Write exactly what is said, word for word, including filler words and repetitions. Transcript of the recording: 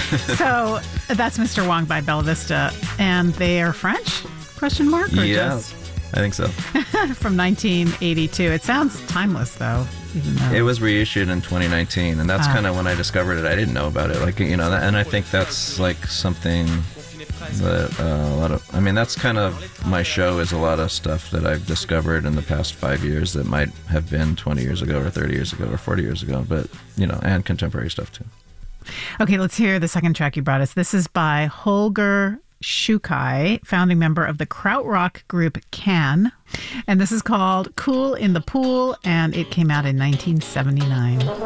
So that's Mister Wong by Bella Vista. And they are French? Question mark? Or yeah, just I think so. from nineteen eighty-two. It sounds timeless, though. Even though It was reissued in twenty nineteen, and that's Ah. kind of when I discovered it. I didn't know about it, like you know, and I think that's like something that uh, a lot of. I mean, that's kind of my show is a lot of stuff that I've discovered in the past five years that might have been twenty years ago, or thirty years ago, or forty years ago, but you know, and contemporary stuff too. Okay, let's hear the second track you brought us. This is by Holger Shukai, founding member of the krautrock group Can. And this is called Cool in the Pool, and it came out in nineteen seventy-nine.